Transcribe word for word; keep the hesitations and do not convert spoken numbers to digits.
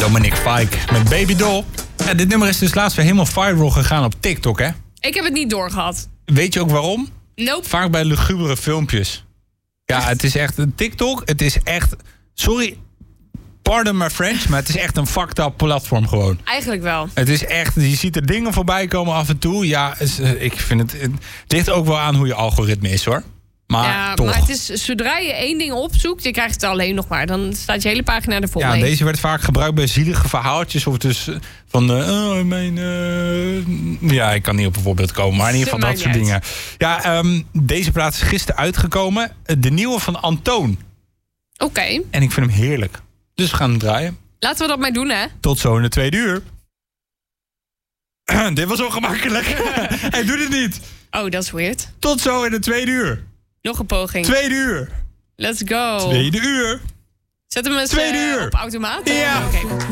Dominic Fike met Baby Doll. Ja, dit nummer is dus laatst weer helemaal viral gegaan op TikTok, hè? Ik heb het niet doorgehad. Weet je ook waarom? Nope. Vaak bij lugubere filmpjes. Ja, echt? Het is echt... Een TikTok, het is echt... Sorry, pardon my French, maar het is echt een fucked up platform gewoon. Eigenlijk wel. Het is echt... Je ziet er dingen voorbij komen af en toe. Ja, is, ik vind het... Het ligt ook wel aan hoe je algoritme is, hoor. Maar ja, toch. maar het is, zodra je één ding opzoekt, je krijgt het alleen nog maar. Dan staat je hele pagina er vol Ja, mee. deze werd vaak gebruikt bij zielige verhaaltjes. Of dus van, uh, oh, mijn... Uh... Ja, ik kan niet op een voorbeeld komen. Maar in ieder geval dat soort dingen. Ja, um, deze plaat is gisteren uitgekomen. De nieuwe van Antoon. Oké. Okay. En ik vind hem heerlijk. Dus we gaan hem draaien. Laten we dat maar doen, hè? Tot zo in de tweede uur. Dit was ongemakkelijk. Hij doet het niet. Oh, dat is weird. Tot zo in de tweede uur. Nog een poging. Tweede uur. Let's go. Tweede uur. Zet hem eens tweede uh, uur. op automaat. Ja. Okay.